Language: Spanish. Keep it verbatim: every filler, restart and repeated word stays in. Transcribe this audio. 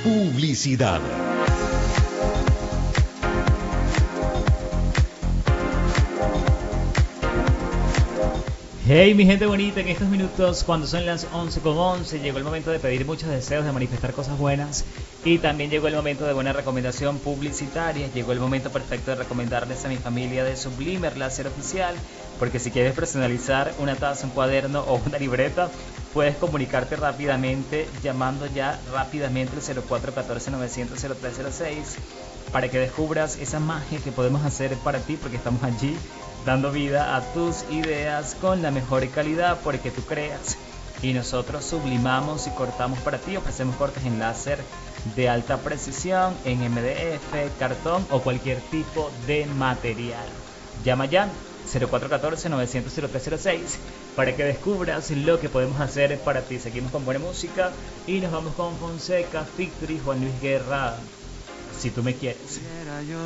Publicidad. Hey mi gente bonita, en estos minutos cuando son las once con once llegó el momento de pedir muchos deseos, de manifestar cosas buenas y también llegó el momento de buena recomendación publicitaria. Llegó el momento perfecto de recomendarles a mi familia de Sublimer Láser Oficial, porque si quieres personalizar una taza, un cuaderno o una libreta, puedes comunicarte rápidamente llamando ya rápidamente al cero cuatro uno cuatro nueve cero cero cero tres cero seis para que descubras esa magia que podemos hacer para ti, porque estamos allí dando vida a tus ideas con la mejor calidad, porque tú creas y nosotros sublimamos y cortamos para ti. Ofrecemos cortes en láser de alta precisión, en M D F, cartón o cualquier tipo de material. Llama ya cero cuatro uno cuatro nueve cero cero cero tres cero seis para que descubras lo que podemos hacer para ti. Seguimos con buena música y nos vamos con Fonseca, Victory, Juan Luis Guerra, Si tú me quieres.